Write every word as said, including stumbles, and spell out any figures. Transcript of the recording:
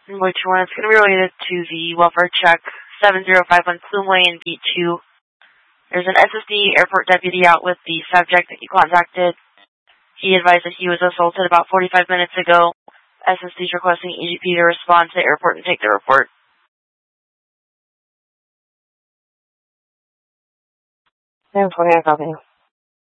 Which one? It's going to be related to the welfare check seven zero five one Plume Way in Beat two. There's an S S D airport deputy out with the subject that you contacted. He advised that he was assaulted about forty-five minutes ago. S S D is requesting E G P to respond to the airport and take the report. ten twenty, I copy.